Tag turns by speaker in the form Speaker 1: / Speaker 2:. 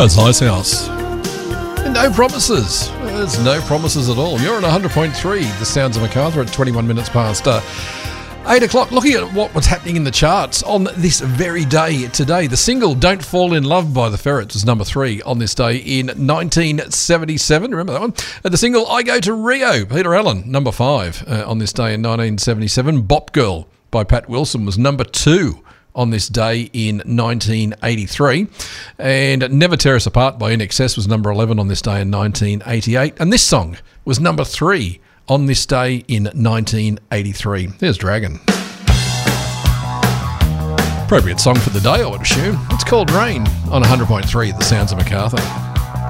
Speaker 1: That's Ice House. And no promises. There's no promises at all. You're on 100.3, the Sounds of Macarthur, at 21 minutes past 8 o'clock. Looking at what's happening in the charts on this very day today. The single Don't Fall in Love by the Ferrets was number 3 on this day in 1977. Remember that one? The single I Go to Rio, Peter Allen, number 5 on this day in 1977. Bop Girl by Pat Wilson was number 2 on this day in 1983. And Never Tear Us Apart by INXS was number 11 on this day in 1988. And this song was number 3 on this day in 1983. There's Dragon. Appropriate song for the day, I would assume. It's called Rain on 100.3, the Sounds of Macarthur.